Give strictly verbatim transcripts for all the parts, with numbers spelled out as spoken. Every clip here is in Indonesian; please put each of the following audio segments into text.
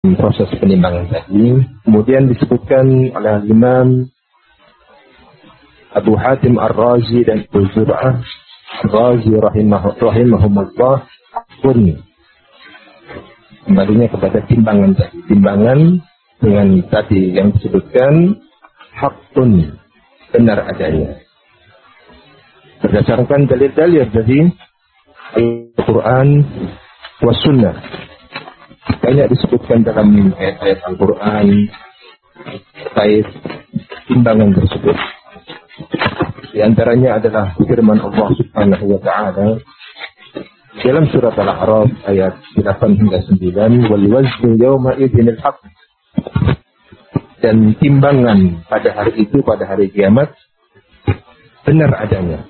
proses penimbangan tadi. Kemudian disebutkan oleh Imam Abu Hatim Ar-Razi dan Abu Zur'ah Ar-Razi rahimahumullah pun kembalinya kepada timbangan tadi. Timbangan dengan tadi yang disebutkan hakun, benar adanya. Berdasarkan dalil-dalil dari Al-Quran wa Sunnah. Banyak disebutkan dalam ayat-ayat Al-Quran terkait timbangan tersebut. Di antaranya adalah firman Allah Subhanahu wa taala dalam surat Al-A'raf ayat delapan hingga sembilan, wal waznu yawma idzinil haqq, dan timbangan pada hari itu, pada hari kiamat, benar adanya.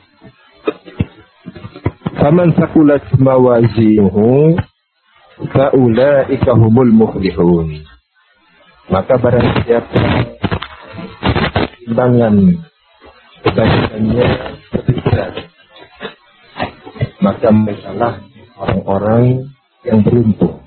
Faman saqulat mawazinuhu faulaika humul muflihun. Maka barang siapa timbangan kebajikannya lebih berat, maka merekalah orang-orang yang beruntung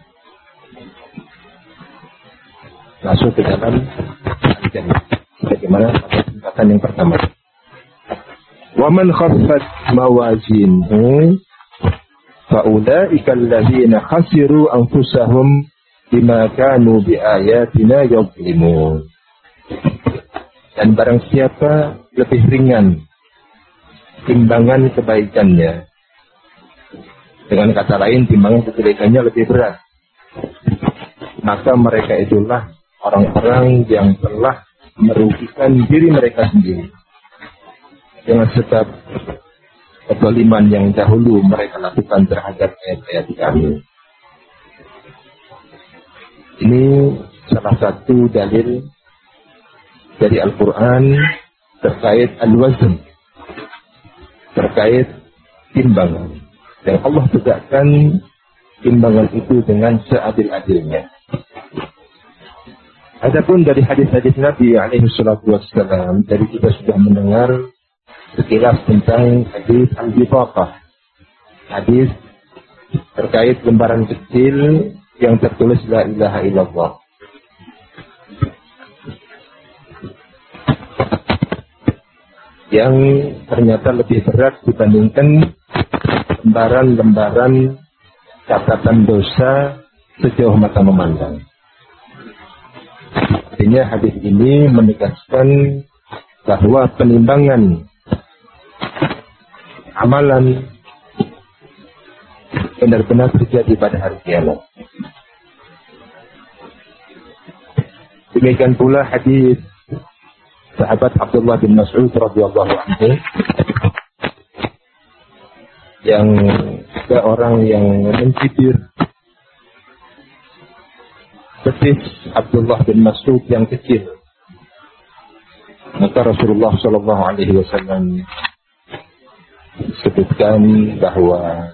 masuk ke dalam al-jannah. Bagaimana pada tingkatan yang pertama. Wa man khaffat mawazinuhu faulaika alladzina khasiru anfusahum bima kanu biayatina yadhlimun. Dan barang siapa lebih ringan timbangan kebaikannya, dengan kata lain timbangan kebaikannya lebih berat, maka mereka itulah orang-orang yang telah merugikan diri mereka sendiri dengan sebab kezaliman yang dahulu mereka lakukan terhadap ayat-ayat kami. Ini salah satu dalil dari Al-Quran terkait al-wazn, terkait timbangan. Dan Allah tegakkan timbangan itu dengan seadil-adilnya. Adapun dari hadis-hadis Nabi alaihi salatu wassalam, dari kita sudah mendengar sekilas tentang hadis al-bitaqah, hadis terkait lembaran kecil yang tertulis la ilaha illallah. Yang ternyata lebih berat dibandingkan lembaran-lembaran catatan dosa sejauh mata memandang. Artinya hadis ini menegaskan bahwa penimbangan amalan benar-benar terjadi pada hari kiamat. Demikian pula hadis sahabat Abdullah bin Mas'ud radhiyallahu anhu, yang ada orang yang mencibir betis Abdullah bin Mas'ud yang kecil. Maka Rasulullah sallallahu alaihi wasallam sebutkan bahwa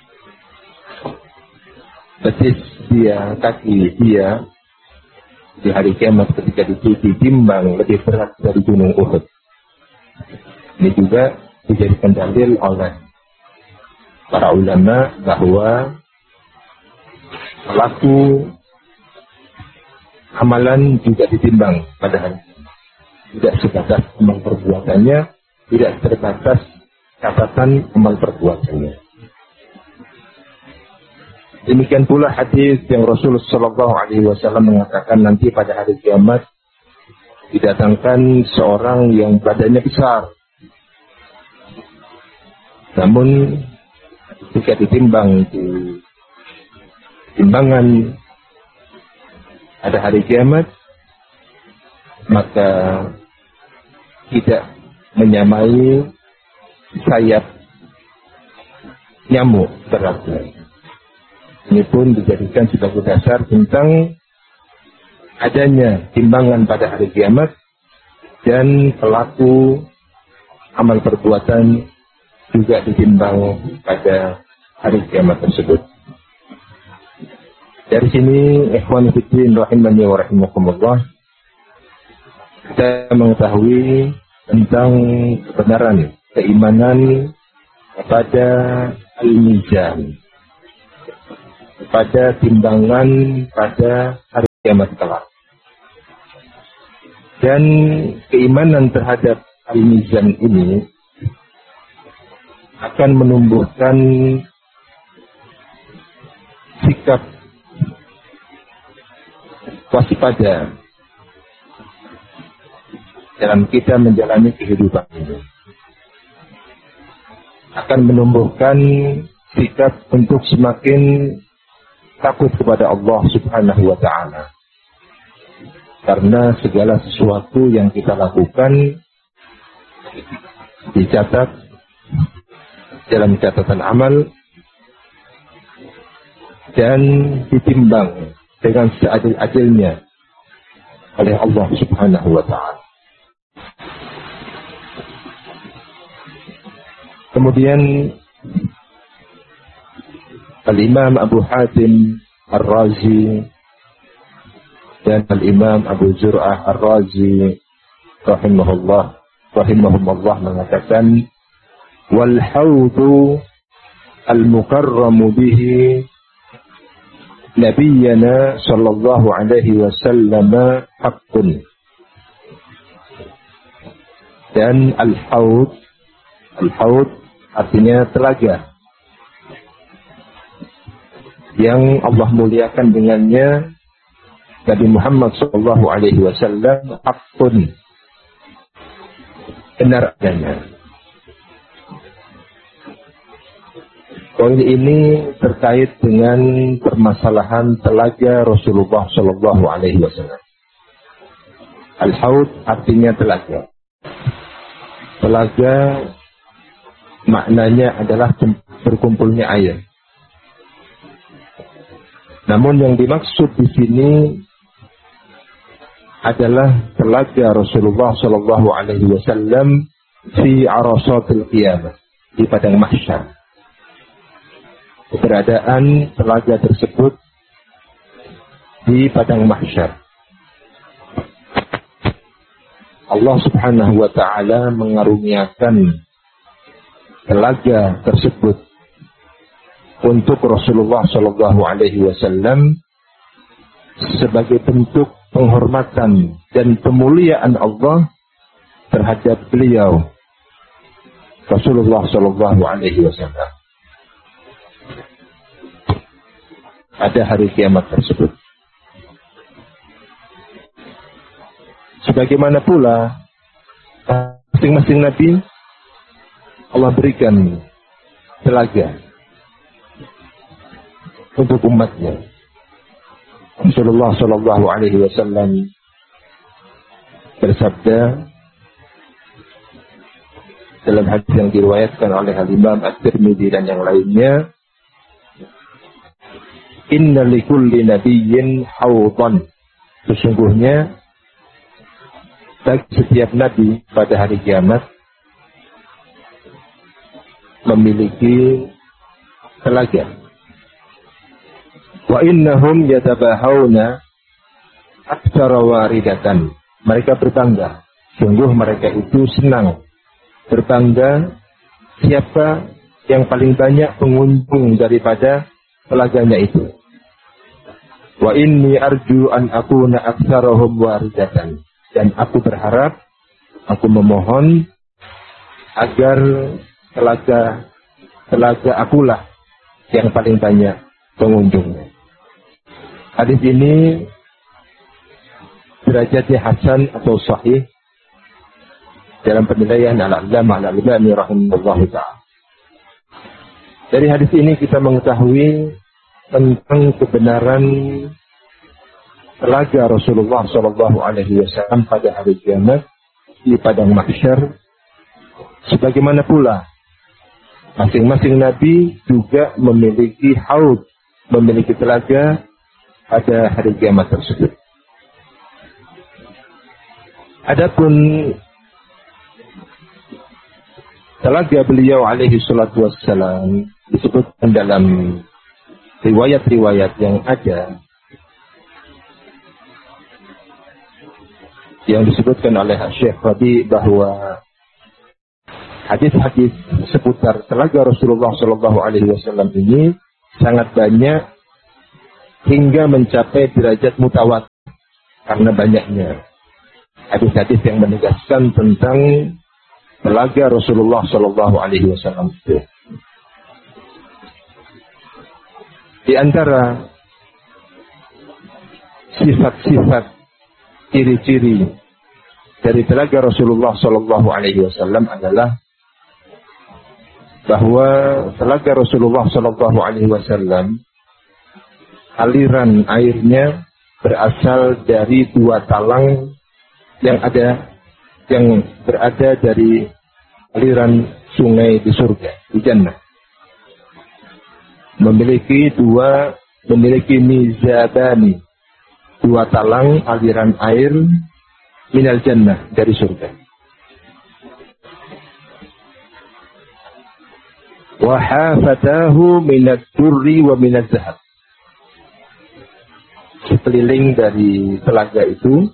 betis dia, kaki dia di hari kiamat ketika itu ditimbang lebih berat dari gunung Uhud. Ini juga dijadikan dalil oleh para ulama bahwa pelaku amalan juga ditimbang pada hari ini. Tidak sebatas amal perbuatannya, tidak terbatas catatan amal perbuatannya. Demikian pula hadis yang Rasulullah shallallahu alaihi wasallam mengatakan nanti pada hari kiamat didatangkan seorang yang badannya besar, namun jika ditimbang di timbangan pada hari kiamat, maka tidak menyamai sayap nyamuk beratnya. Ini pun dijadikan sebagai dasar tentang adanya timbangan pada hari kiamat dan pelaku amal perbuatan juga ditimbang pada hari kiamat tersebut. Dari sini, ikhwan fillah rahimani wa rahimakumullah, kita mengetahui tentang kebenaran keimanan kepada al-mizan, pada timbangan pada hari kiamat kelak. Dan keimanan terhadap al-mizan ini akan menumbuhkan sikap waspada dalam kita menjalani kehidupan ini. Akan menumbuhkan sikap untuk semakin takut kepada Allah Subhanahu wa ta'ala. Karena segala sesuatu yang kita lakukan dicatat dalam catatan amal dan ditimbang dengan seadil-adilnya oleh Allah Subhanahu wa ta'ala. Kemudian Al-Imam Abu Hatim Ar-Razi dan Al-Imam Abu Zur'ah Ar-Razi rahimahullah rahimahumullah mengatakan, wal hawdu al-mukarramu bihi nabiyyana sallallahu alaihi wasallam haqqun. Dan al-hawd, al-hawd artinya telaga yang Allah muliakan dengannya Nabi Muhammad sallallahu alaihi wasallam, haqqun, benar adanya. Poin ini terkait dengan permasalahan telaga Rasulullah sallallahu alaihi wasallam. Al-Haud artinya telaga. Telaga maknanya adalah berkumpulnya air. Namun yang dimaksud di sini adalah telaga Rasulullah sallallahu alaihi wasallam fi arasatil qiyamah, di padang mahsyar. Keberadaan telaga tersebut di padang mahsyar. Allah Subhanahu wa ta'ala mengaruniakan telaga tersebut untuk Rasulullah sallallahu alaihi wasallam sebagai bentuk penghormatan dan pemuliaan Allah terhadap beliau Rasulullah sallallahu alaihi wasallam pada hari kiamat tersebut. Sebagaimana pula masing-masing nabi Allah berikan telaga untuk umatnya. Rasulullah sallallahu alaihi wasallam bersabda dalam hadis yang diriwayatkan oleh Al-Imam At-Tirmidzi dan yang lainnya, inna likulli nabiyyin hawdan, sesungguhnya bagi setiap nabi pada hari kiamat memiliki telaga. Wa innahum yatabahawna aktsara waridatan. Mereka berbangga, sungguh mereka itu senang berbangga siapa yang paling banyak pengunjung daripada telaganya itu. Wa inni arju an akuna aktsarahum waridatan. Dan aku berharap, aku memohon agar telaga telaga akulah yang paling banyak pengunjungnya. Hadis ini derajatnya hasan atau sahih dalam penilaian al-Allamah al-Albani rahimahullah ta'ala. Dari hadis ini kita mengetahui tentang kebenaran telaga Rasulullah sallallahu alaihi wasallam pada hari kiamat di padang mahsyar. Sebagaimana pula masing-masing nabi juga memiliki haud, memiliki telaga pada hari kiamat tersebut. Adapun telaga beliau alaihi salatu wassalam disebutkan dalam riwayat-riwayat yang ada, yang disebutkan oleh Syekh Rabi bahwa hadis-hadis seputar telaga Rasulullah sallallahu alaihi wasallam ini sangat banyak hingga mencapai derajat mutawatir. karena banyaknya hadis-hadis yang menegaskan tentang telaga Rasulullah Shallallahu Alaihi Wasallam itu. Di antara sifat-sifat ciri-ciri dari telaga Rasulullah Shallallahu Alaihi Wasallam adalah bahwa telaga Rasulullah Shallallahu Alaihi Wasallam aliran airnya berasal dari dua talang yang ada yang berada dari aliran sungai di surga, di jannah. Memiliki dua memiliki mizabani, dua talang aliran air minal jannah, dari surga. Wa hafatahu minad durri wa minaz zahab. Sekeliling dari telaga itu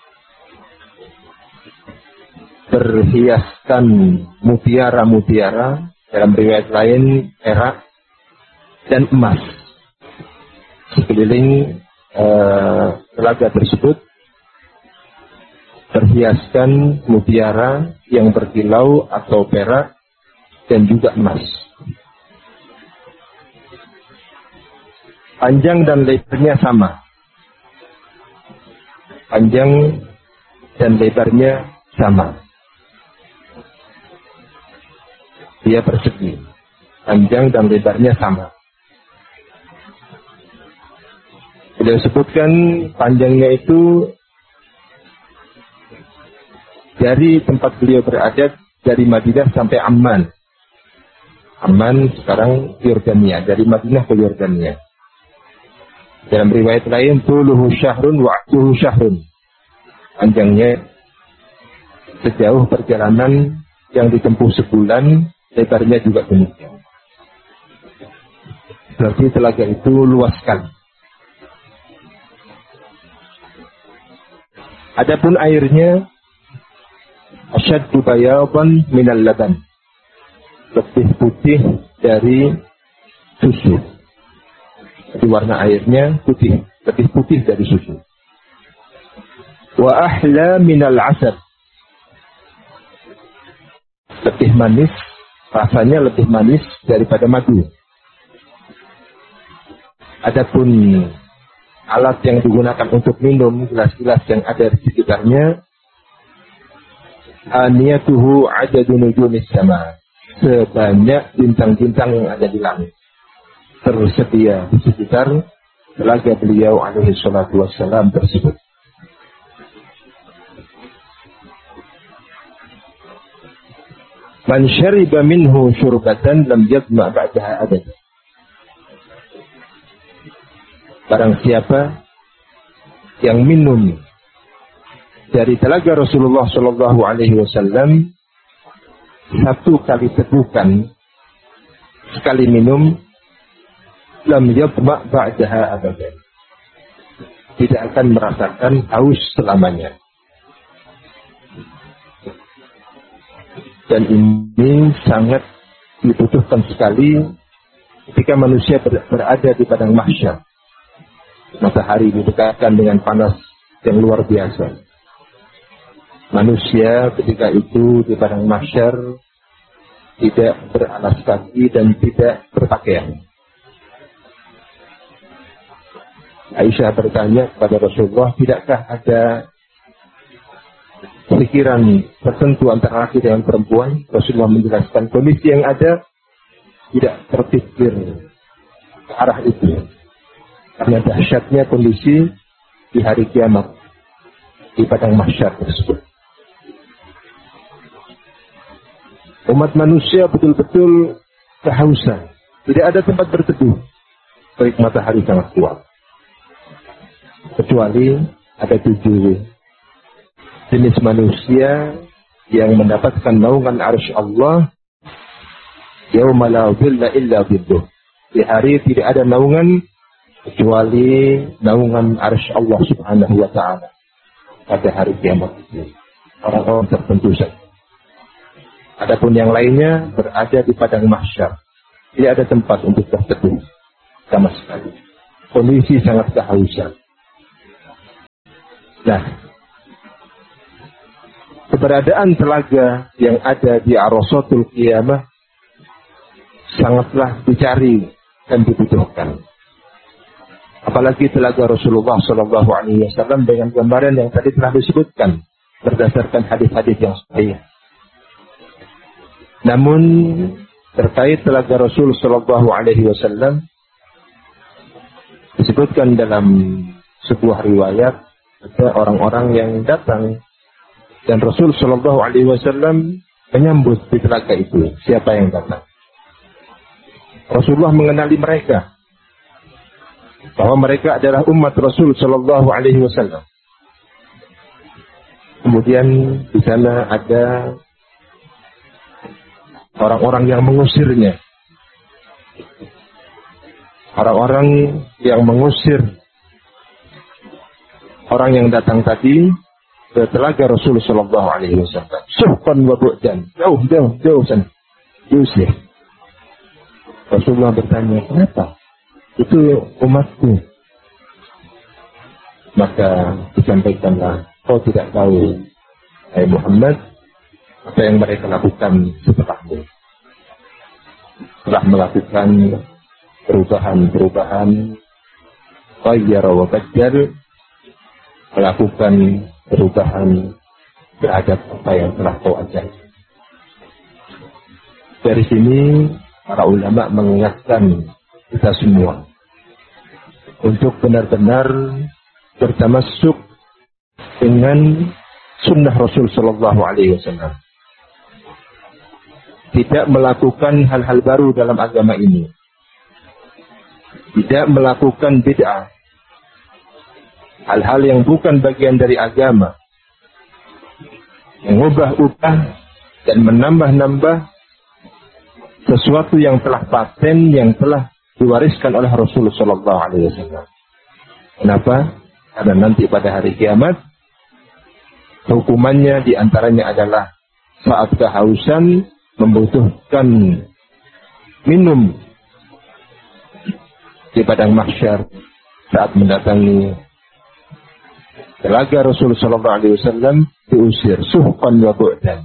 berhiaskan mutiara-mutiara, dalam riwayat lain perak dan emas. Sekeliling uh, telaga tersebut berhiaskan mutiara yang berkilau atau perak dan juga emas. Panjang dan lebarnya sama. Panjang dan lebarnya sama. Dia persegi. Panjang dan lebarnya sama. Beliau sebutkan panjangnya itu dari tempat beliau berada, dari Madinah sampai Amman. Amman sekarang Yordania, dari Madinah ke Yordania. Dalam riwayat lain, tuluhu syahrun wa atuhu syahrun. Panjangnya sejauh perjalanan yang ditempuh sebulan, lebarnya juga demikian. Berarti telaga itu luas sekali. Adapun airnya asyaddu bayadan minal laban, lebih putih dari susu. Jadi warna airnya putih, lebih putih dari susu. Wa ahla minal asad, lebih manis, rasanya lebih manis daripada madu. Adapun alat yang digunakan untuk minum, gelas-gelas yang ada di sekitarnya, aniyatuhu adadu nujumis sama, sebanyak bintang-bintang yang ada di langit tersedia di sekitar telaga beliau alaihi salatu wassalam tersebut. Man syariba minhu syurbatan lam yadma ba'daha abada. Barang siapa yang minum dari telaga Rasulullah Shallallahu Alaihi Wasallam satu kali tegukan, sekali minum, lam yadma ba'daha abadan, tidak akan merasakan haus selamanya. Dan ini sangat dibutuhkan sekali ketika manusia berada di padang mahsyar. Matahari didekatkan dengan panas yang luar biasa. Manusia ketika itu di padang mahsyar tidak beralas kaki dan tidak berpakaian. Aisyah bertanya kepada Rasulullah, tidakkah ada pikiran tertentu antara laki dengan perempuan? Rasulullah menjelaskan kondisi yang ada tidak terpikir ke arah itu. Karena dahsyatnya kondisi di hari kiamat di padang mahsyar tersebut. Umat manusia betul-betul kehausan. Tidak ada tempat berteduh. Terik matahari sangat kuat. Kecuali ada tujuh jenis manusia yang mendapatkan naungan arsy Allah. Yauma la dhilla illa dhilluh. Di hari tidak ada naungan kecuali naungan arsy Allah subhanahu wa ta'ala. Pada hari kiamat itu orang-orang tertentu saja. Adapun yang lainnya berada di padang mahsyar. Tidak ada tempat untuk berteduh sama sekali. Kondisi sangat kehausan. Nah, keberadaan telaga yang ada di Arasatul Qiyamah sangatlah dicari dan dibutuhkan. Apalagi telaga Rasulullah Shallallahu Alaihi Wasallam dengan gambaran yang tadi telah disebutkan berdasarkan hadis-hadis yang sahih. Namun terkait telaga Rasul Shallallahu Alaihi Wasallam disebutkan dalam sebuah riwayat ada orang-orang yang datang dan Rasul Shallallahu Alaihi Wasallam menyambut di telaga itu. Siapa yang datang? Rasulullah mengenali mereka, bahwa mereka adalah umat Rasul Shallallahu Alaihi Wasallam. Kemudian di sana ada orang-orang yang mengusirnya, orang-orang yang mengusir orang yang datang tadi ke telaga Rasul Shallallahu Alaihi Wasallam. Suhqan wa bu'dan, jauh jauh jauh sana, diusir. Rasulullah bertanya, kenapa? Itu umatku. Maka disampaikanlah, kau tidak tahu, hai Muhammad, apa yang mereka lakukan setelahmu. Telah melakukan perubahan-perubahan, ghayyara wa baddal, melakukan perubahan terhadap apa yang telah kau ajar. Dari sini para ulama mengingatkan kita semua untuk benar-benar bertamassuk dengan sunnah Rasul Sallallahu Alaihi Wasallam. Tidak melakukan hal-hal baru dalam agama ini. Tidak melakukan bid'ah. Hal-hal yang bukan bagian dari agama. Mengubah-ubah dan menambah-nambah sesuatu yang telah paten, yang telah diwariskan oleh Rasulullah Sallallahu Alaihi Wasallam. Kenapa? Karena nanti pada hari kiamat hukumannya diantaranya adalah saat kehausan membutuhkan minum di padang mahsyar saat mendatangi telaga Rasulullah Sallallahu Alaihi Wasallam diusir suhqan wa bu'dan.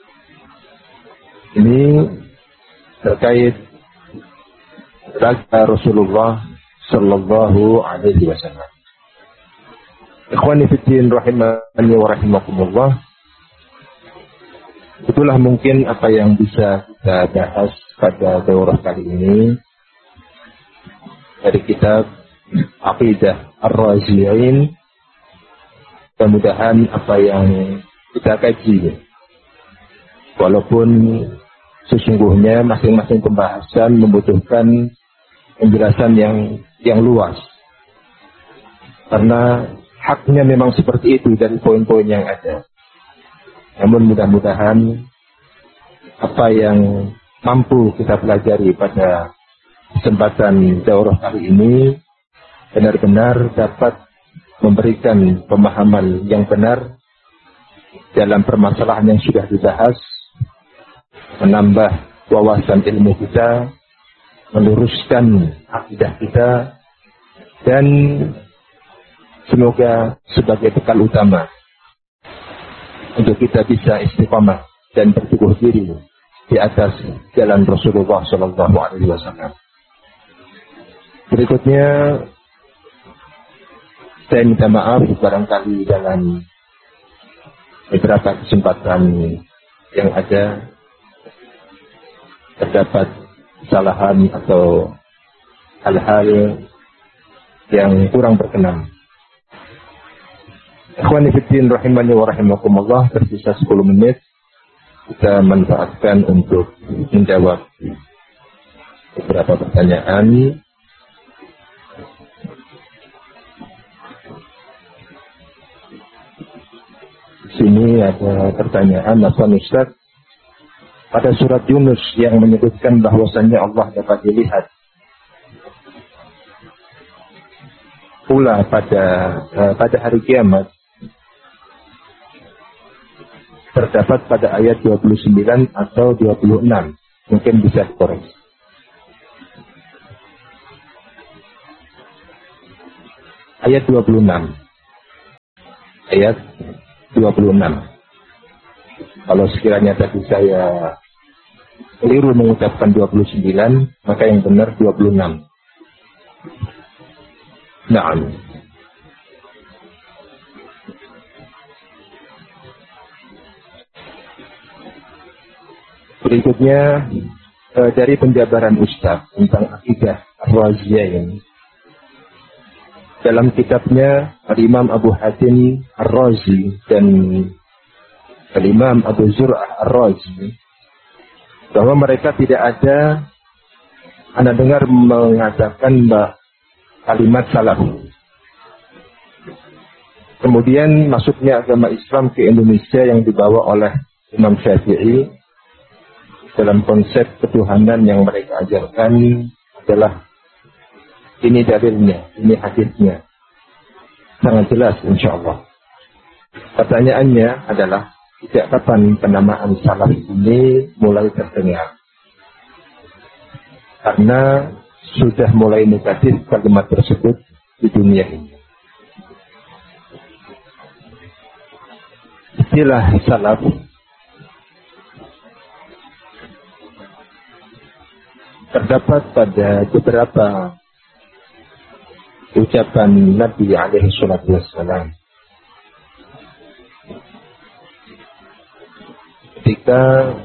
Ini terkait telaga Rasulullah Sallallahu Alaihi Wasallam. Ikhwani fiddin rahimani wa rahimakumullah. Itulah mungkin apa yang bisa kita bahas pada daurah kali ini dari kitab Aqidah Ar-Raziyain. Mudah-mudahan apa yang kita kaji, walaupun sesungguhnya masing-masing pembahasan membutuhkan penjelasan yang yang luas, karena haknya memang seperti itu dari poin-poin yang ada. Namun mudah-mudahan apa yang mampu kita pelajari pada kesempatan daurah kali ini benar-benar dapat memberikan pemahaman yang benar dalam permasalahan yang sudah dibahas, menambah wawasan ilmu kita, meluruskan akidah kita, dan semoga sebagai bekal utama untuk kita bisa istiqamah dan berteguh diri di atas jalan Rasulullah Sallallahu Alaihi Wasallam. Berikutnya saya minta maaf barangkali dalam beberapa kesempatan yang ada terdapat kesalahan atau hal-hal yang kurang berkenan. Ikhwani fiddin rahimani wa rahimakumullah, tersisa sepuluh menit kita manfaatkan untuk menjawab beberapa pertanyaan. Di sini ada pertanyaan, Afwan Ustaz, pada surat Yunus yang menyebutkan bahwasannya Allah dapat dilihat pula pada uh, pada hari kiamat, terdapat pada ayat dua puluh sembilan atau dua puluh enam, mungkin bisa dikoreksi. Ayat dua puluh enam. ayat dua puluh enam. Kalau sekiranya tadi saya keliru mengucapkan dua puluh sembilan, maka yang benar dua puluh enam. Naam. Berikutnya eh, dari penjabaran Ustaz tentang akidah Ar-Raziyain. Dalam kitabnya Al-Imam Abu Hatim Ar-Razi dan Al-Imam Abu Zur'ah Ar-Razi, bahwa mereka tidak ada, Anda dengar mengatakan bahwa kalimat salaf. Kemudian masuknya agama Islam ke Indonesia yang dibawa oleh Imam Syafi'i dalam konsep ketuhanan yang mereka ajarkan adalah ini dalilnya, ini hadisnya. Sangat jelas insyaAllah. Pertanyaannya adalah, sejak kapan penamaan salaf ini mulai terdengar? Karena sudah mulai negatif kalimat tersebut di dunia ini. Istilah salaf terdapat pada beberapa ucapan Nabi alaihi salatu wassalam. Ketika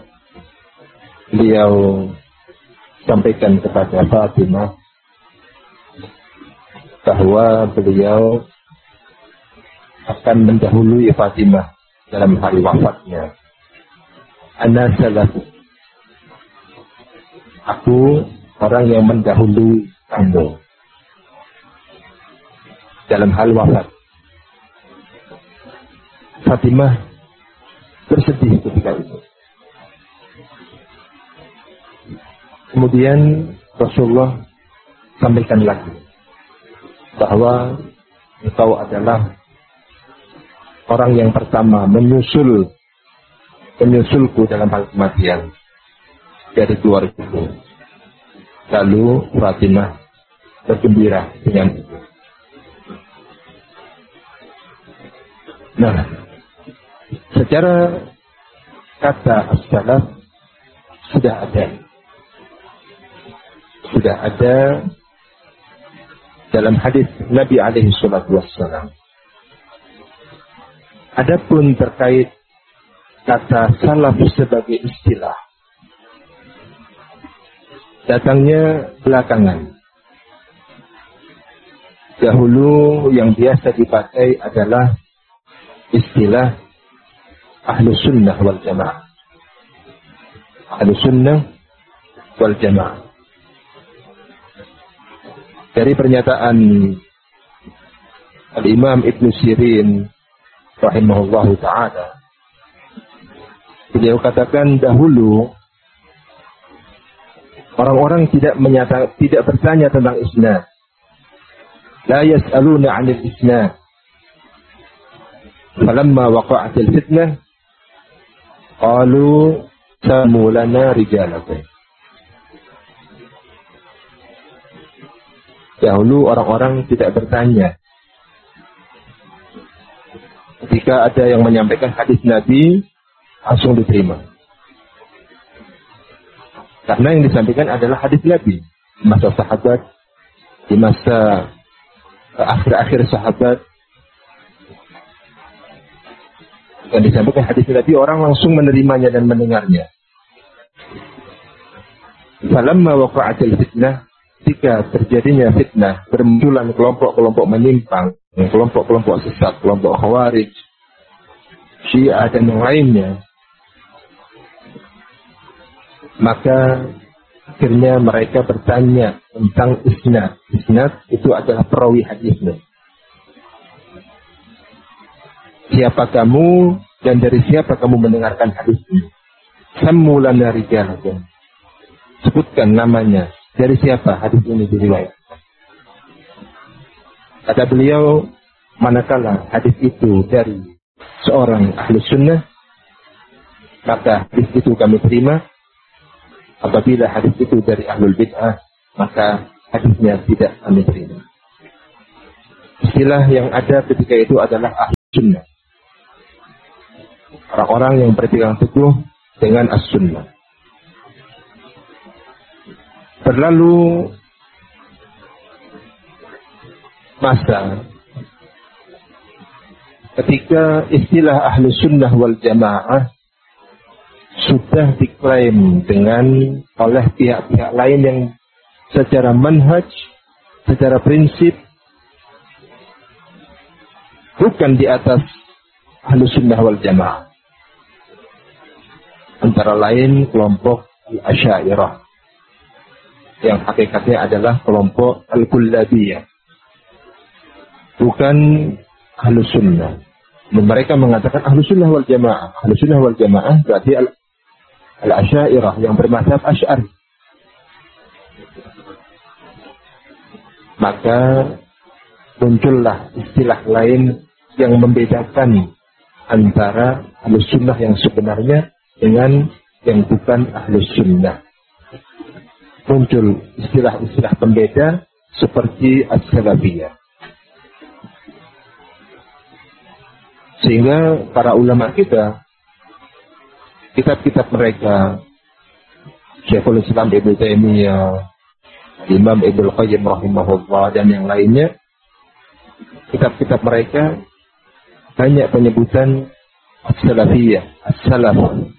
beliau sampaikan kepada Fatimah bahwa beliau akan mendahului Fatimah dalam hari wafatnya. Ana salaf, aku orang yang mendahului kamu dalam hal wafat. Fatimah bersedih ketika itu. Kemudian Rasulullah sampaikan lagi bahwa engkau adalah orang yang pertama menyusul menyusulku dalam hal kematian dari keluargaku. Lalu Fatimah bergembira dengan itu. Nah, secara kata as-salaf sudah ada. Sudah ada dalam hadis Nabi alaihi salatu wassalam. Adapun terkait kata salaf sebagai istilah, datangnya belakangan. Dahulu yang biasa dipakai adalah istilah Ahlus Sunnah wal Jamaah. Ahlus Sunnah wal Jamaah. Dari pernyataan Al-Imam Ibn Sirin rahimahullahu ta'ala, beliau katakan dahulu orang-orang tidak menyata, tidak bertanya tentang isnad. La yas'aluna 'anil isnad. Falamma waqa'atil fitnah qalu samu lana rijalakum. Dahulu orang-orang tidak bertanya. Ketika ada yang menyampaikan hadis Nabi, langsung diterima. Karena yang disampaikan adalah hadis Nabi. Di masa sahabat, di masa akhir-akhir sahabat, dan disampaikan hadis Nabi, orang langsung menerimanya dan mendengarnya. Falamma waqa'atil fitnah, ketika terjadinya fitnah, bermunculan kelompok-kelompok menyimpang, kelompok-kelompok sesat, kelompok Khawarij, Syiah dan yang lainnya, maka akhirnya mereka bertanya tentang isnad. Isnad itu adalah perawi hadisnya. Siapa kamu dan dari siapa kamu mendengarkan hadis ini? Sammu lana rijalakum. Sebutkan namanya. Dari siapa hadis ini diriwayatkan? Kata beliau, manakala hadis itu dari seorang ahli sunnah, maka hadis itu kami terima. Apabila hadis itu dari ahlul bid'ah, maka hadisnya tidak kami terima. Istilah yang ada ketika itu adalah ahli sunnah. orang-orang yang berpegang teguh dengan as-sunnah. Berlalu masa ketika istilah ahlu sunnah wal jamaah sudah diklaim dengan oleh pihak-pihak lain yang secara manhaj, secara prinsip bukan di atas ahlu sunnah wal jamaah. Antara lain kelompok Asy'ariyah yang hakikatnya adalah kelompok Al-Kullabiyah, bukan ahlu sunnah. Mereka mengatakan ahlu sunnah wal jamaah. Ahlu sunnah wal jamaah berarti Al-Asy'ariyah yang bermadzhab Asy'ari. Maka muncullah istilah lain yang membedakan antara ahlu sunnah yang sebenarnya dengan yang bukan ahlu sunnah. Muncul istilah-istilah pembeda seperti as-salafiyah. Sehingga para ulama kita, kitab-kitab mereka, Syekhul Islam Ibnu Taimiyah, Imam Ibnu Qayyim rahimahullah dan yang lainnya, kitab-kitab mereka banyak penyebutan as-salafiyah, as-salaf,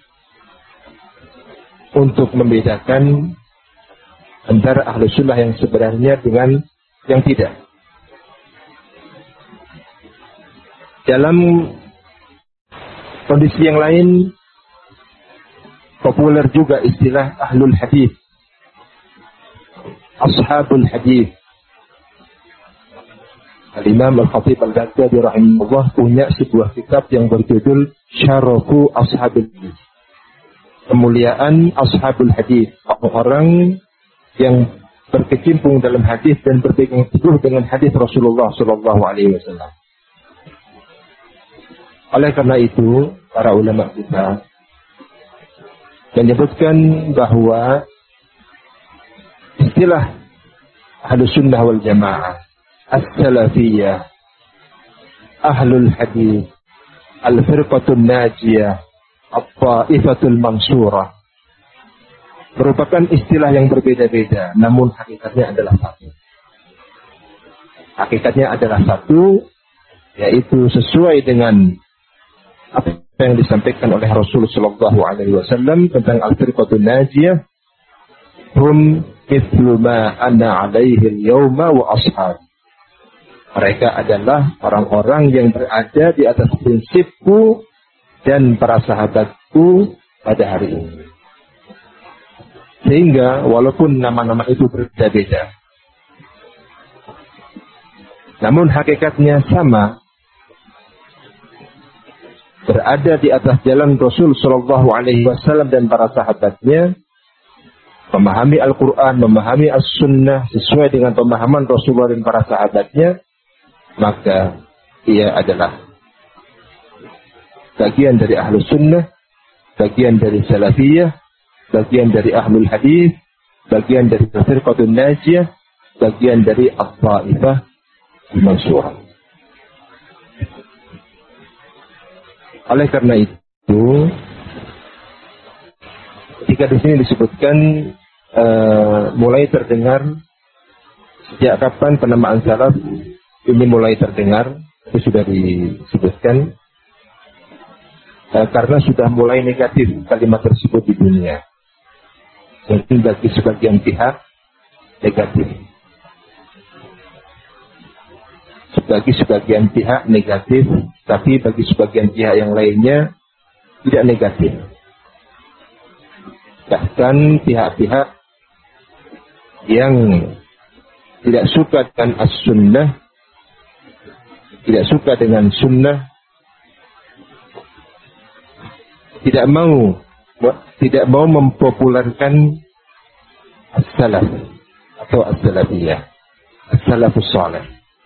untuk membedakan antara ahlu sunnah yang sebenarnya dengan yang tidak. Dalam kondisi yang lain, populer juga istilah ahlul hadis, ashabul hadis. Al-Imam Al-Khatib Al-Baghdadi rahimahullah punya sebuah kitab yang berjudul Syarafu Ashabil Hadis, kemuliaan ashabul hadis, orang yang berkecimpung dalam hadis dan berpegang teguh dengan hadis Rasulullah Shallallahu Alaihi Wasallam. Oleh karena itu, para ulama kita menyebutkan bahwa istilah Ahlus Sunnah wal Jamaah, As-Salafiyah, Ahlul Hadis, Al-Firqatul Najiyah, At-Ta'ifatul Mansurah merupakan istilah yang berbeda-beda, namun hakikatnya adalah satu. Hakikatnya adalah satu, yaitu sesuai dengan apa yang disampaikan oleh Rasulullah Shallallahu Alaihi Wasallam tentang Al-Firqatul Najiyah, hum mithlu ma ana alaihi al-yawma wa ashab. Mereka adalah orang-orang yang berada di atas prinsipku dan para sahabatku pada hari ini. Sehingga walaupun nama-nama itu berbeda-beda, namun hakikatnya sama, berada di atas jalan Rasul Shallallahu Alaihi Wasallam dan para sahabatnya, memahami Al-Quran, memahami As-Sunnah sesuai dengan pemahaman Rasulullah dan para sahabatnya, maka ia adalah bagian dari Ahlus Sunnah, bagian dari Salafiyah, bagian dari Ahlul Hadis, bagian dari Firqatul Najiyah, bagian dari At-Ta'ifah Al-Mansurah. Oleh karena itu, ketika di sini disebutkan uh, mulai terdengar, sejak kapan penamaan salaf ini mulai terdengar, itu sudah disebutkan, uh, karena sudah mulai negatif kalimat tersebut di dunia. Mungkin bagi sebagian pihak negatif, bagi sebagian pihak negatif, tapi bagi sebagian pihak yang lainnya tidak negatif. Bahkan pihak-pihak yang tidak suka dengan as-sunnah, tidak suka dengan sunnah, tidak mau tidak mau mempopulerkan as-salaf atau as-salafiyah, as-salafus salih.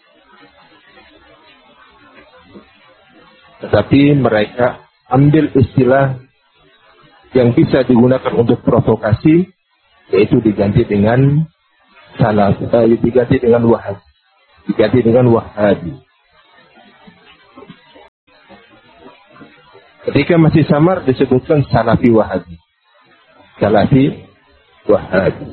Tetapi mereka ambil istilah yang bisa digunakan untuk provokasi, yaitu diganti dengan salaf, eh, diganti dengan wahabi, diganti dengan wahabi. Ketika masih samar disebutkan salafi wahabi. Salafi wahabi.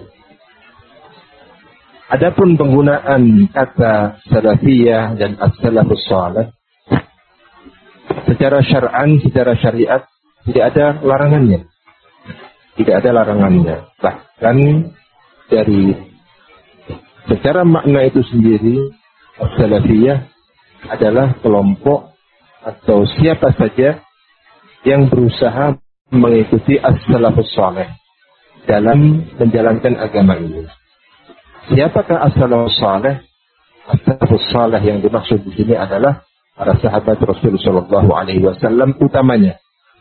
Adapun penggunaan kata salafiyah dan as-salafus salih secara syar'an, secara syariat tidak ada larangannya. Tidak ada larangannya. Bahkan dari secara makna itu sendiri, as-salafiyah adalah kelompok atau siapa saja yang berusaha mengikuti as-salafus salih dalam menjalankan agama ini. Siapakah as-salafus salih? As-salafus salih yang dimaksud di sini adalah para sahabat Rasulullah shallallahu alaihi wasallam utamanya.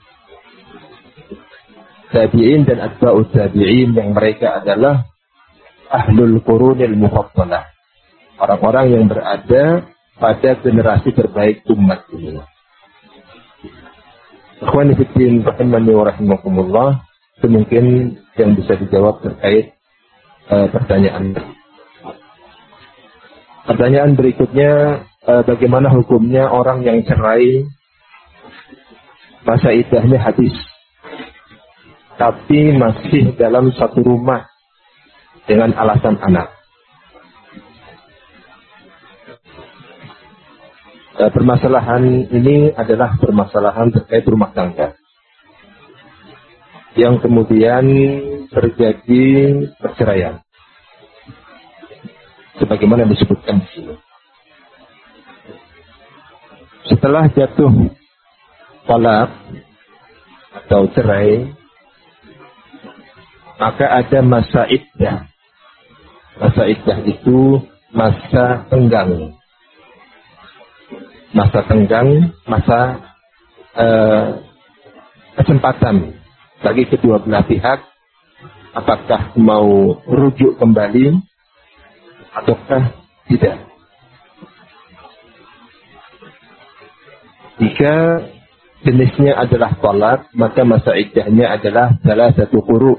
Tabi'in dan atba'ut tabi'in yang mereka adalah ahlul qurunil mufaddalah. Orang-orang yang berada pada generasi terbaik umat ini. Ikhwani fiddin rahimani wa rahimakumullah, itu mungkin yang bisa dijawab terkait uh, pertanyaan. Pertanyaan berikutnya, uh, bagaimana hukumnya orang yang cerai masa iddahnya habis, tapi masih dalam satu rumah dengan alasan anak. Uh, permasalahan ini adalah permasalahan terkait rumah tangga yang kemudian terjadi perceraian. Sebagaimana disebutkan di sini. Setelah jatuh talak atau cerai, maka ada masa iddah. Masa iddah itu masa tenggang. Masa tenggang, masa uh, kesempatan bagi kedua belah pihak, apakah mau rujuk kembali ataukah tidak. Jika jenisnya adalah talak, maka masa iddahnya adalah salah satu quru,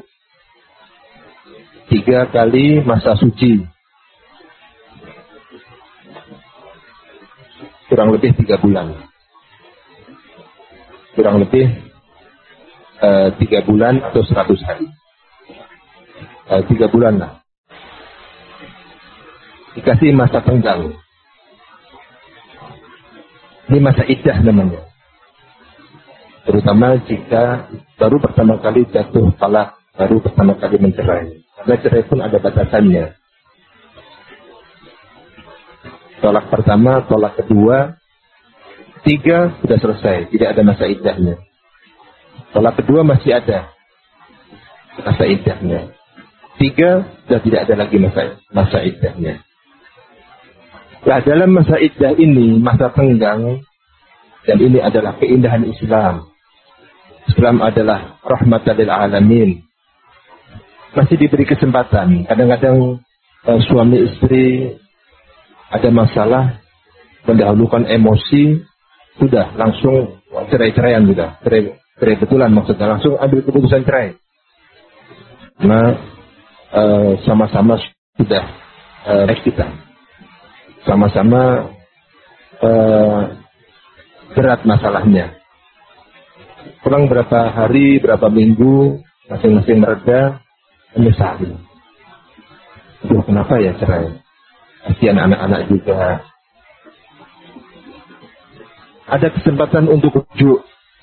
tiga kali masa suci, kurang lebih tiga bulan, kurang lebih uh, tiga bulan atau seratus hari, uh, tiga bulan lah. Dikasih masa tenggang. Ini masa iddah namanya. Terutama jika baru pertama kali jatuh talak, baru pertama kali mencerai. Karena cerai pun ada batasannya. Tolak pertama, tolak kedua, tiga sudah selesai, tidak ada masa iddahnya. Tolak kedua masih ada masa iddahnya. Tiga sudah tidak ada lagi masa masa iddahnya. Nah, dalam masa iddah ini, masa tenggang, dan ini adalah keindahan Islam. Islam adalah rahmatan lil alamin. Masih diberi kesempatan. Kadang-kadang eh, suami istri ada masalah, mendahulukan emosi, sudah langsung cerai-ceraian sudah. Cerai, cerai betulan maksudnya, langsung ambil keputusan cerai. Nah, eh, sama-sama sudah eh, baik kita. Sama-sama uh, berat masalahnya. Pulang berapa hari, berapa minggu, masing-masing mereda, menyesali. Aduh, kenapa ya cerai? Kasihan anak-anak juga. Ada kesempatan untuk rujuk.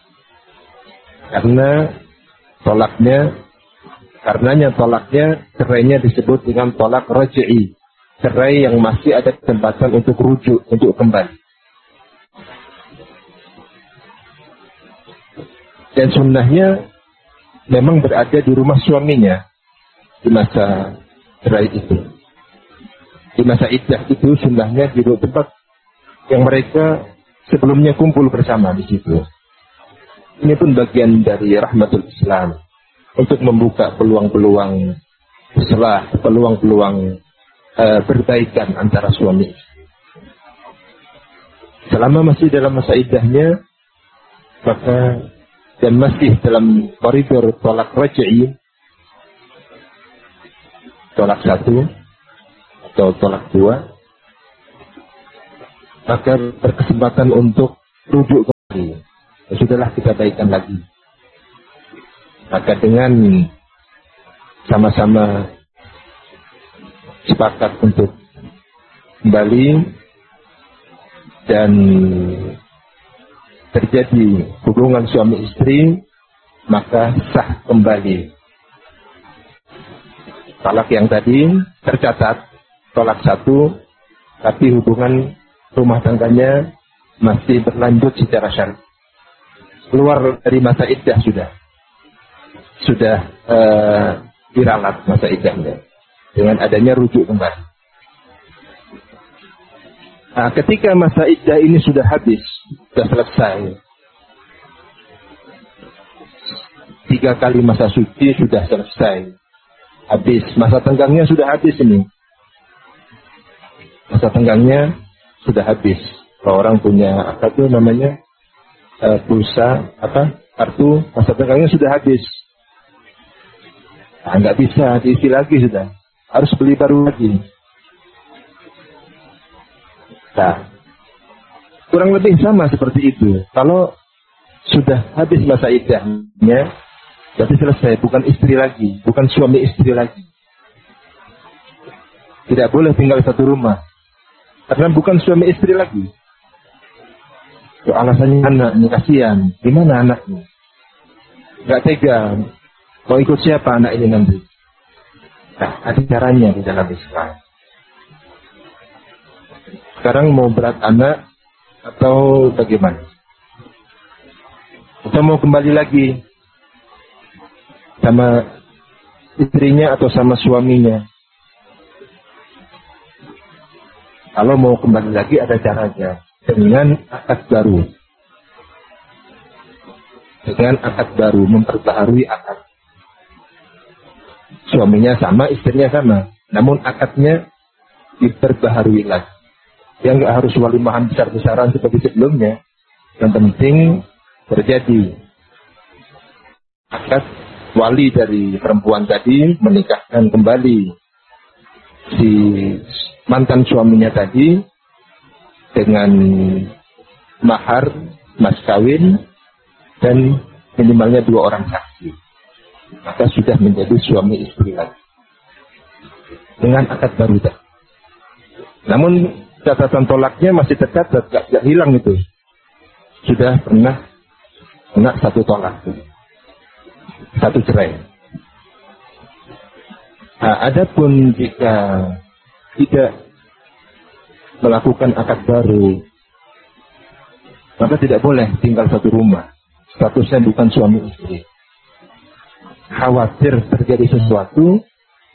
Karena tolaknya, karenanya tolaknya, cerainya disebut dengan tolak raj'i. Cerai yang masih ada kesempatan untuk rujuk, untuk kembali. Dan sunnahnya memang berada di rumah suaminya di masa cerai itu. Di masa iddah itu sunnahnya di tempat yang mereka sebelumnya kumpul bersama di situ. Ini pun bagian dari rahmatul Islam untuk membuka peluang-peluang islah, peluang-peluang Uh, berbaikan antara suami. Selama masih dalam masa iddahnya, maka dan masih dalam koridor tolak raj'i, tolak satu atau tolak dua, maka berkesempatan untuk rujuk kembali. Sudah adalah kita baikkan lagi. Maka dengan sama-sama sepakat untuk kembali dan terjadi hubungan suami istri, maka sah kembali. Talak yang tadi tercatat tolak satu, tapi hubungan rumah tangganya masih berlanjut secara syar'i. Keluar dari masa iddah sudah. Sudah uh, diralat masa iddahnya dengan adanya rujuk kembali. Nah, ketika masa iddah ini sudah habis, sudah selesai, tiga kali masa suci sudah selesai, habis, masa tenggangnya sudah habis ini. Masa tenggangnya sudah habis. Kalau orang punya apa tuh namanya uh, pulsa apa kartu, masa tenggangnya sudah habis. Nah, nggak bisa diisi lagi sudah, harus beli baru lagi. Nah, kurang lebih sama seperti itu. Kalau sudah habis masa iddahnya, berarti selesai, bukan istri lagi, bukan suami istri lagi. Tidak boleh tinggal satu rumah, karena bukan suami istri lagi. Tuh, alasannya anak, ini kasihan. Gimana anaknya? Gak tega. Mau ikut siapa anak ini nanti? Nah, ada caranya di dalam Islam. Sekarang mau berat anak atau bagaimana? Atau mau kembali lagi sama istrinya atau sama suaminya? Kalau mau kembali lagi ada caranya, dengan akad baru. Dengan akad baru, memperbaharui akad. Suaminya sama, istrinya sama, namun akadnya diperbaharui lagi. Yang nggak harus walimahan besar-besaran seperti sebelumnya. Yang penting terjadi akad wali dari perempuan tadi menikahkan kembali si mantan suaminya tadi dengan mahar, mas kawin, dan minimalnya dua orang saksi. Maka sudah menjadi suami istri lagi. Dengan akad baru tadi. Namun catatan tolaknya masih tercatat, gak, gak hilang itu. Sudah pernah kena satu tolak, satu cerai. Nah, adapun jika tidak melakukan akad baru, maka tidak boleh tinggal satu rumah. Statusnya bukan suami istri. Khawatir terjadi sesuatu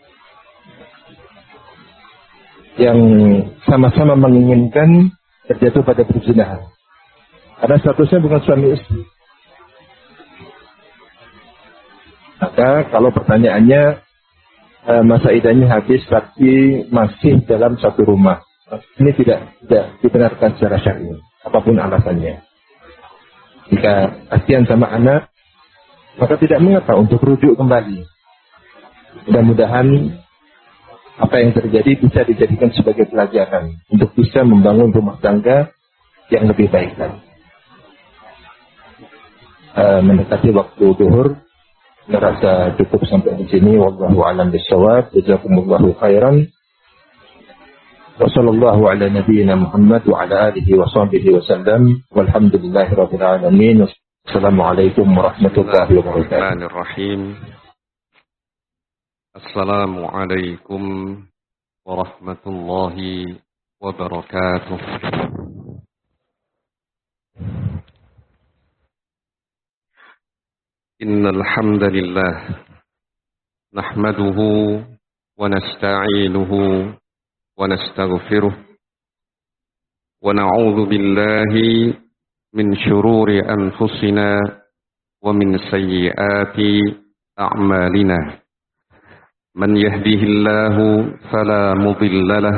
yang sama-sama menginginkan terjatuh pada perzinahan. Karena statusnya bukan suami istri. Maka kalau pertanyaannya masa iddahnya habis tapi masih dalam satu rumah, ini tidak tidak dibenarkan secara syar'i, apapun alasannya. Jika kasihan sama anak, maka tidak mengapa untuk rujuk kembali. Mudah-mudahan apa yang terjadi bisa dijadikan sebagai pelajaran untuk bisa membangun rumah tangga yang lebih baik lagi. Uh, mendekati waktu zuhur, merasa cukup sampai di sini. Wallahu a'lam bishawab. Jazakumullahu khairan. Wa sallallahu ala nabiyyina Muhammad wa ala alihi wa sahbihi wa sallam. Walhamdulillahi rabbil alamin. Assalamualaikum warahmatullahi wabarakatuh. Assalamualaikum warahmatullahi wabarakatuh. Innal hamdalillah nahmaduhu wa nasta'inuhu wa nastaghfiruh wa na'udzu billahi min shururi anfusina wa min sayyiati a'malina. من يهده الله فلا مضل له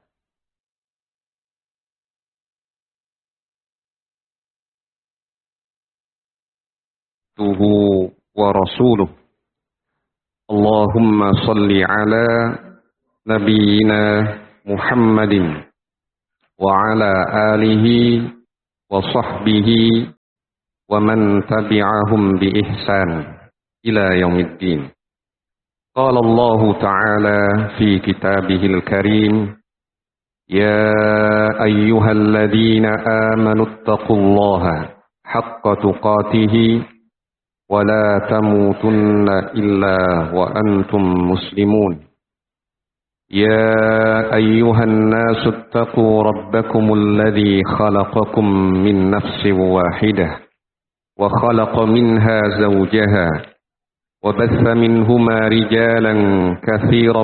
ورسوله اللهم صل على نبينا محمد وعلى آله وصحبه ومن تبعهم بإحسان إلى يوم الدين. قال الله تعالى في كتابه الكريم: يا أيها الذين آمنوا اتقوا الله حق تقاته ولا تموتن إلا وأنتم مسلمون. يا أيها الناس اتقوا ربكم الذي خلقكم من نفس واحدة وخلق منها زوجها وبث منهما رجالا كثيرا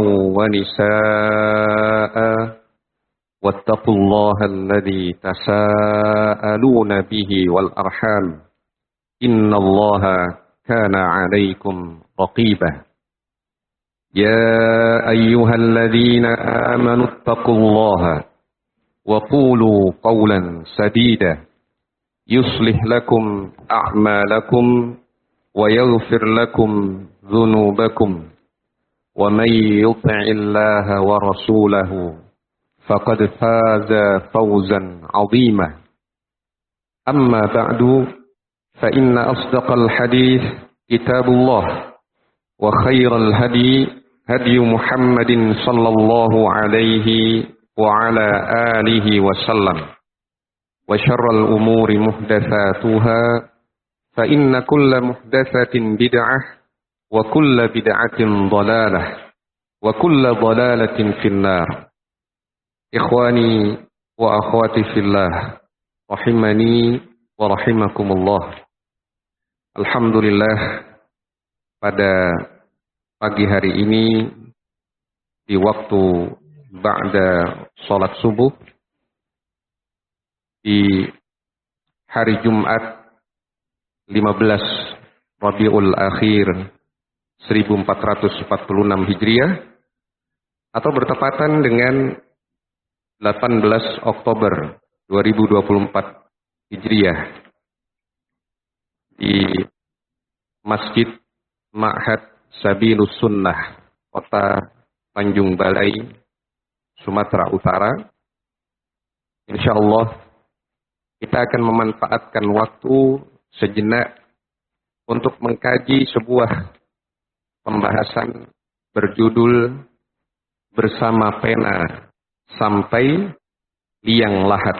ونساء واتقوا الله الذي تساءلون به والأرحام إن الله كان عليكم رقيبا. يا أيها الذين آمنوا اتقوا الله وقولوا قولا سديدا يصلح لكم أعمالكم ويغفر لكم ذنوبكم ومن يطع الله ورسوله فقد فاز فوزا عظيما. أما بعد فإن أصدق الحديث كتاب الله وخير الهدي هدي محمد صلى الله عليه وعلى آله وسلم وشر الأمور محدثاتها فإن كل محدثة بدعة وكل بدعة ضلالة وكل ضلالة في النار. إخواني وأخواتي في الله rahimani wa rahimakumullah. Alhamdulillah, pada pagi hari ini di waktu ba'da salat subuh di hari Jumat lima belas Rabiul Akhir seribu empat ratus empat puluh enam Hijriah atau bertepatan dengan delapan belas Oktober dua ribu dua puluh empat Hijriah di Masjid Ma'had Sabilus Sunnah, Kota Tanjung Balai, Sumatera Utara. Insyaallah kita akan memanfaatkan waktu sejenak untuk mengkaji sebuah pembahasan berjudul Bersama Pena Sampai Liang Lahat.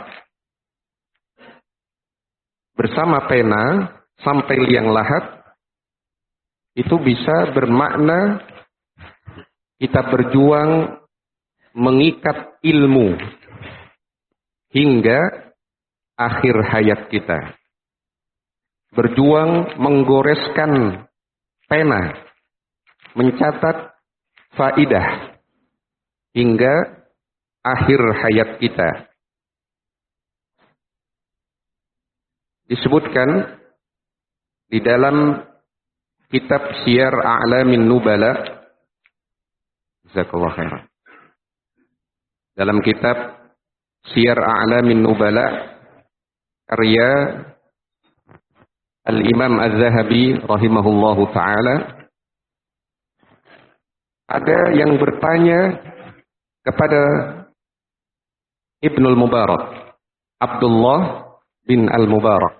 Bersama pena sampai liang lahat itu bisa bermakna kita berjuang mengikat ilmu hingga akhir hayat kita. Berjuang menggoreskan pena, mencatat faidah hingga akhir hayat kita. Disebutkan di dalam kitab Syiar A'lamin Nubala, jazakallahu khairan. Dalam kitab Syiar A'lamin Nubala karya Al-Imam Az-Zahabi rahimahullahu taala, ada yang bertanya kepada Ibnul Mubarak, Abdullah bin Al-Mubarak.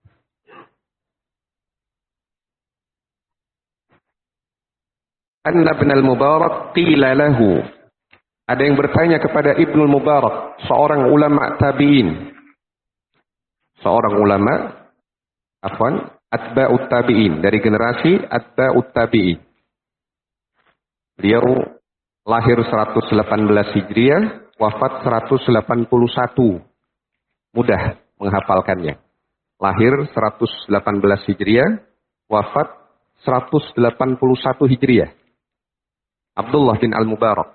Anna bin Al-Mubarak qila lahu. Ada yang bertanya kepada Ibnul Mubarak, seorang ulama tabi'in. Seorang ulama, afwan, atba'ut tabi'in, dari generasi atba'ut tabi'in. Beliau lahir seratus delapan belas Hijriah, wafat seratus delapan puluh satu. Mudah menghafalkannya. Lahir seratus delapan belas Hijriah, wafat seratus delapan puluh satu Hijriah. Abdullah bin Al-Mubarak.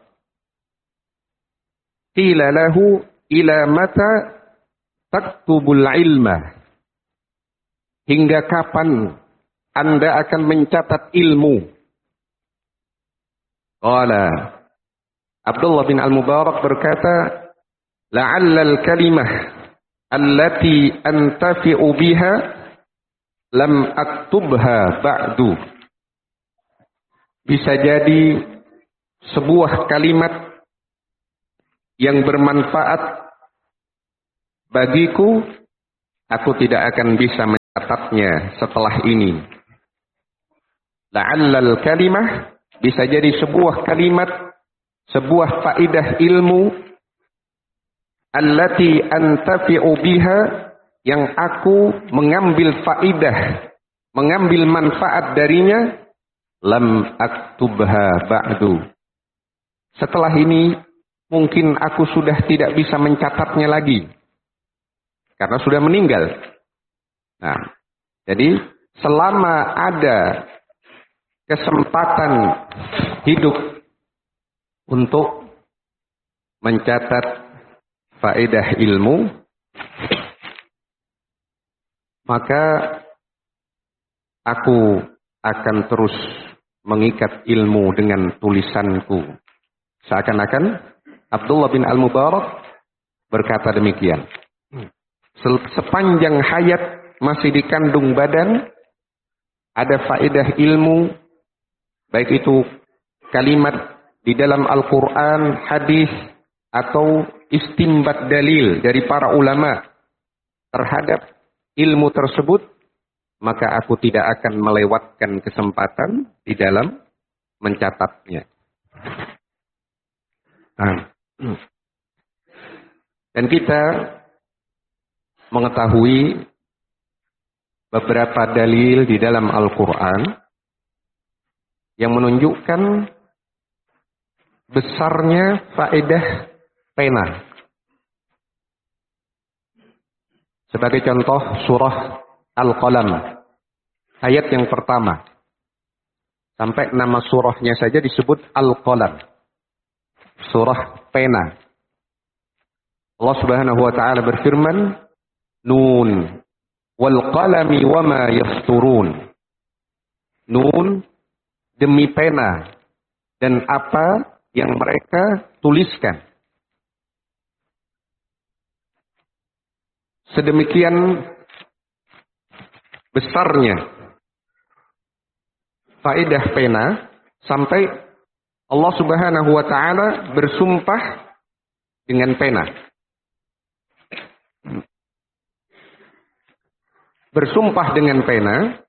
Qila lahu ila mata taktubul ilma. Hingga kapan Anda akan mencatat ilmu? Qala, Abdullah bin Al-Mubarak berkata, la'alla al-kalimah allati antafi'u biha lam aktubha ba'du. Bisa jadi sebuah kalimat yang bermanfaat bagiku, aku tidak akan bisa catatnya setelah ini. La'allal kalimah bisa jadi sebuah kalimat, sebuah faidah ilmu allati antafi'u biha, yang aku mengambil faidah, mengambil manfaat darinya, lam aktubha ba'du. Setelah ini mungkin aku sudah tidak bisa mencatatnya lagi karena sudah meninggal. Nah, jadi selama ada kesempatan hidup untuk mencatat faedah ilmu, maka aku akan terus mengikat ilmu dengan tulisanku. Seakan-akan Abdullah bin Al-Mubarak berkata demikian. Sepanjang hayat masih dikandung badan, ada faedah ilmu, baik itu kalimat di dalam Al-Quran, hadis, atau istimbat dalil dari para ulama terhadap ilmu tersebut, maka aku tidak akan melewatkan kesempatan di dalam mencatatnya. Nah. Dan kita mengetahui beberapa dalil di dalam Al-Quran yang menunjukkan besarnya faedah pena. Sebagai contoh surah Al-Qalam, ayat yang pertama. Sampai nama surahnya saja disebut Al-Qalam. Surah pena. Allah Subhanahu wa taala berfirman, Nun wal qalami wama yasturun. Nun, demi pena dan apa yang mereka tuliskan. Sedemikian besarnya faedah pena sampai Allah Subhanahu wa taala bersumpah dengan pena. Bersumpah dengan pena,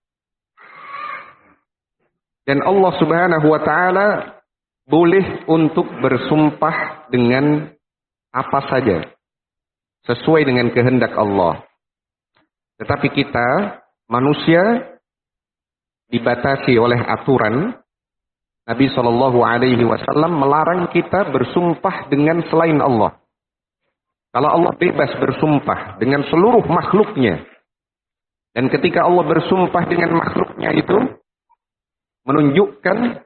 dan Allah Subhanahu wa taala boleh untuk bersumpah dengan apa saja sesuai dengan kehendak Allah. Tetapi kita manusia dibatasi oleh aturan. Nabi Shallallahu Alaihi Wasallam melarang kita bersumpah dengan selain Allah. Kalau Allah bebas bersumpah dengan seluruh makhluknya, dan ketika Allah bersumpah dengan makhluknya itu menunjukkan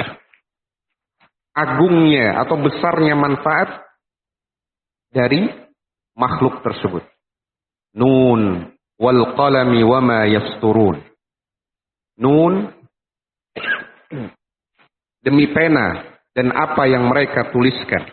agungnya atau besarnya manfaat dari makhluk tersebut. Nun wal qalami wama yasturun. Nun, demi pena dan apa yang mereka tuliskan.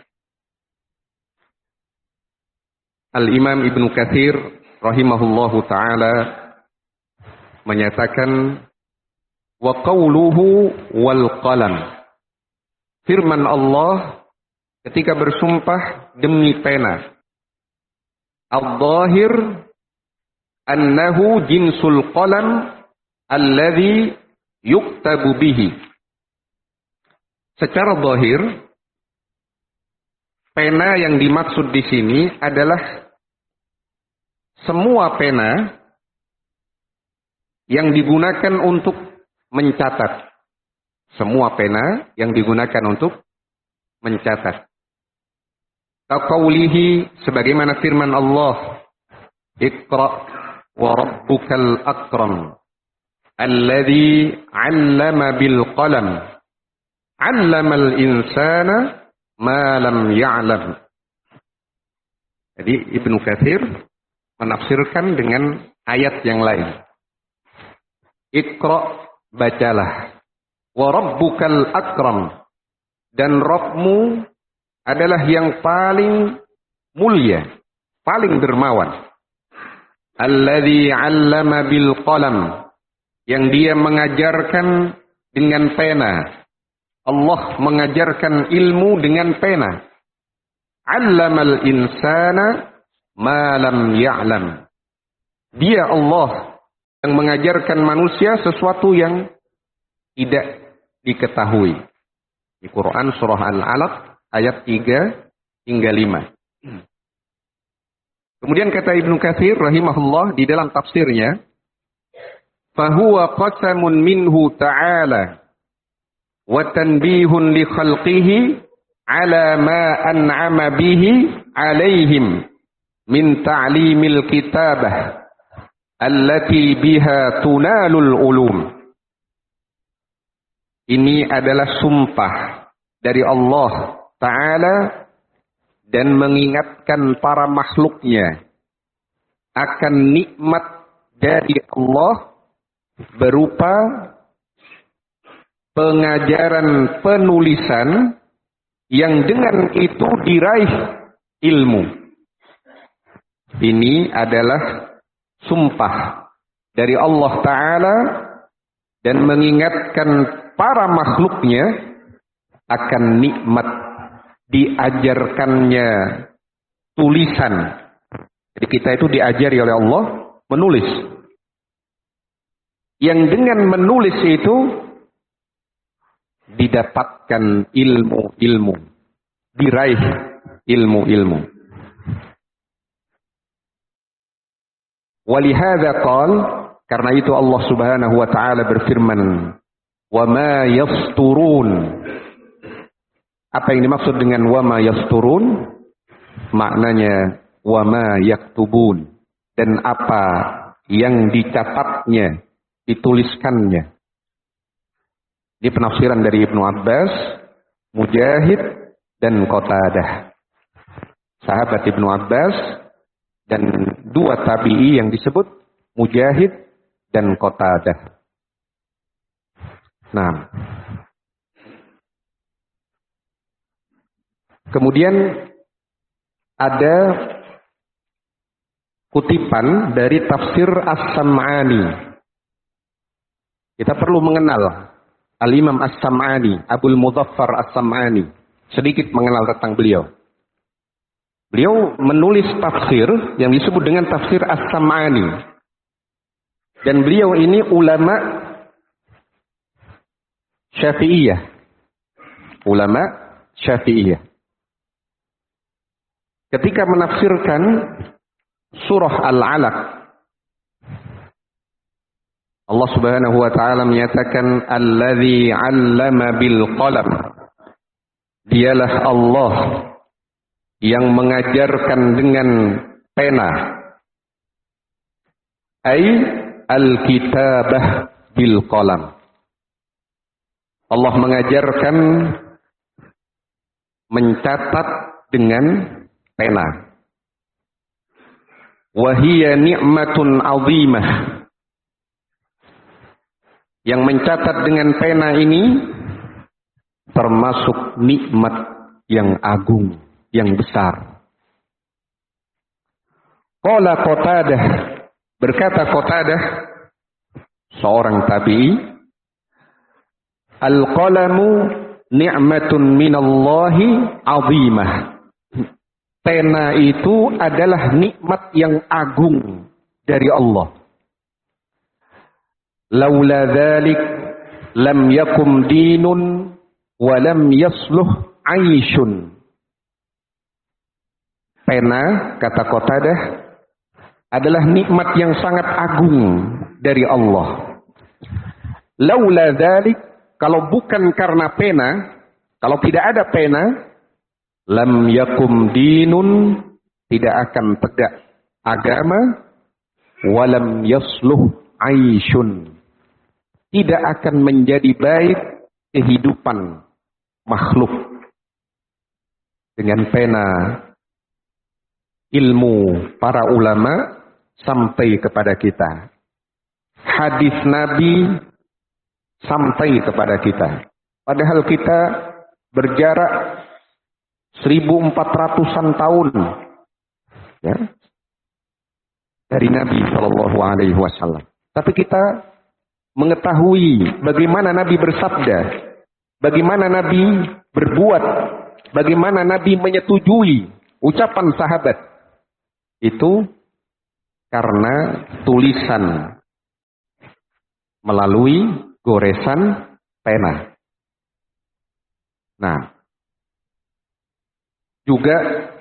Al-Imam Ibnu Katsir rahimahullahu taala menyatakan, wa qawluhu wal qalam. Firman Allah ketika bersumpah demi pena. Al-Zahir annahu jinsul qalam alladhi yuktabu bihi. Secara zahir, pena yang dimaksud di sini adalah semua pena yang digunakan untuk mencatat. Semua pena yang digunakan untuk mencatat. Kaqaulihi, sebagaimana firman Allah, Iqra wa rabbukal akram alladhi 'allama bil qalam 'allamal insana ma lam ya'lam. Jadi Ibnu Katsir menafsirkan dengan ayat yang lain. Iqra, bacalah. Wa rabbukal akram, dan Rabbmu adalah yang paling mulia, paling dermawan. Alladzi 'allama bil qalam, yang dia mengajarkan dengan pena. Allah mengajarkan ilmu dengan pena. 'Allamal insana ma lam ya'lam. Dia Allah yang mengajarkan manusia sesuatu yang tidak diketahui. Di Quran surah Al-Alaq ayat tiga hingga lima. Kemudian kata Ibnu Katsir rahimahullah di dalam tafsirnya, fahuwa qasamun minhu ta'ala wa tanbihun li khalqihi ala ma an'ama bihi alaihim min ta'limil kitabah allati biha tunalul ulum. Ini adalah sumpah dari Allah Ta'ala dan mengingatkan para makhluknya akan nikmat dari Allah berupa pengajaran penulisan yang dengan itu diraih ilmu. Ini adalah sumpah dari Allah Ta'ala dan mengingatkan para makhluknya akan nikmat diajarkannya tulisan. Jadi kita itu diajari oleh Allah menulis. Yang dengan menulis itu didapatkan ilmu-ilmu, diraih ilmu-ilmu. Walihada qal, karena itu Allah Subhanahu wa taala berfirman, "Wa ma yasturun." Apa yang dimaksud dengan wa ma yasturun? Maknanya wa ma yaktubun, dan apa yang dicatatnya, dituliskannya. Ini penafsiran dari Ibnu Abbas, Mujahid, dan Qatadah. Sahabat Ibnu Abbas dan dua tabi'i yang disebut Mujahid dan Qatadah. Nah, kemudian ada kutipan dari tafsir As-Sam'ani. Kita perlu mengenal Al-Imam As-Sam'ani, Abul Mudhaffar As-Sam'ani. Sedikit mengenal tentang beliau. Beliau menulis tafsir yang disebut dengan tafsir As-Sam'ani. Dan beliau ini ulama Syafi'iyah. Ulama Syafi'iyah. Ketika menafsirkan surah Al-Alaq, Allah Subhanahu wa taala menyatakan alladzi 'allama bil qalam. Dialah Allah yang mengajarkan dengan pena. Ai al-kitabah bil qalam. Allah mengajarkan mencatat dengan pena. Wa hiya ni'matun 'azimah. Yang mencatat dengan pena ini termasuk nikmat yang agung, yang besar. Qala Qatadah, berkata Qatadah, seorang tabi'i, al-qalamu ni'matun minallahi 'azimah. Pena itu adalah nikmat yang agung dari Allah. Laula dzalik lam yakum dinun wa lam yasluh 'aishun. Pena, kata Qatadah, adalah nikmat yang sangat agung dari Allah. Laula dzalik, kalau bukan karena pena, kalau tidak ada pena, lam yakum dinun, tidak akan tegak agama, walam yasluh aishun, tidak akan menjadi baik kehidupan makhluk. Dengan pena ilmu para ulama sampai kepada kita, hadis Nabi sampai kepada kita, padahal kita berjarak seribu empat ratusan tahun ya, dari Nabi Shallallahu Alaihi Wasallam. Tapi kita mengetahui bagaimana Nabi bersabda, bagaimana Nabi berbuat, bagaimana Nabi menyetujui ucapan sahabat. Itu karena tulisan melalui goresan pena. Nah, juga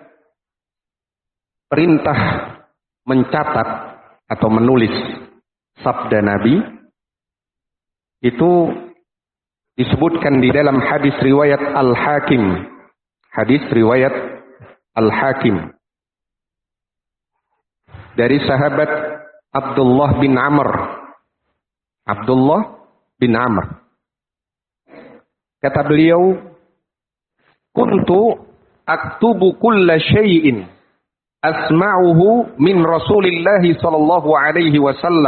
perintah mencatat atau menulis sabda Nabi itu disebutkan di dalam hadis riwayat Al-Hakim. Hadis riwayat Al-Hakim dari sahabat Abdullah bin Amr. Abdullah bin Amr. Kata beliau, "Kuntu aktubu kulla syai'in asma'uhu min Rasulillah sallallahu alaihi wasallam."